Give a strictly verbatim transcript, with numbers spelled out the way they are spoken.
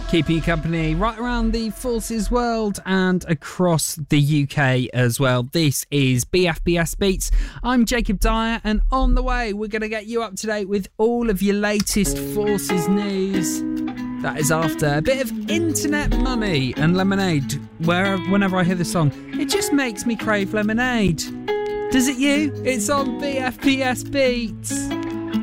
Keeping you company right around the Forces world and across the U K as well. This is B F B S Beats. I'm Jacob Dyer, and on the way, we're going to get you up to date with all of your latest Forces news. That is after a bit of Internet Money and Lemonade. Where, whenever I hear this song, it just makes me crave lemonade. Does it you? It's on B F B S Beats.